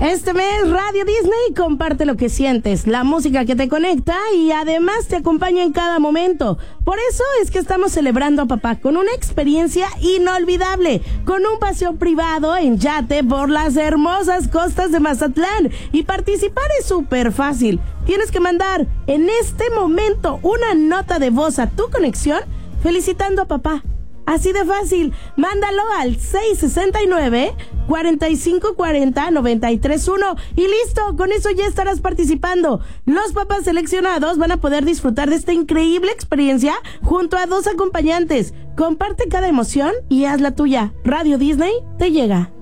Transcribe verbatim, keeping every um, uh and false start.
Este mes Radio Disney comparte lo que sientes, la música que te conecta y además te acompaña en cada momento. Por eso es que estamos celebrando a papá con una experiencia inolvidable, con un paseo privado en yate por las hermosas costas de Mazatlán. Y participar es súper fácil. Tienes que mandar en este momento una nota de voz a tu conexión felicitando a papá. Así de fácil, mándalo al seis sesenta y nueve, cuarenta y cinco cuarenta, noventa y tres uno y listo, con eso ya estarás participando. Los papás seleccionados van a poder disfrutar de esta increíble experiencia junto a dos acompañantes. Comparte cada emoción y haz la tuya. Radio Disney te llega.